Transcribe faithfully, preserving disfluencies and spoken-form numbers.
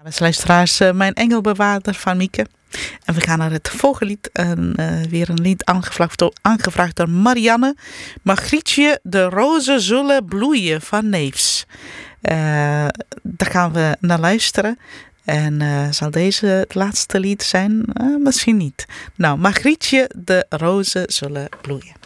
Beste luisteraars, uh, mijn engelbewaarder van Mieke. En we gaan naar het volgende lied. En, uh, weer een lied aangevraagd door, aangevraagd door Marianne. Margrietje, de rozen zullen bloeien van Neefs. Uh, daar gaan we naar luisteren. En uh, zal deze het laatste lied zijn? Uh, misschien niet. Nou, Margrietje, de rozen zullen bloeien.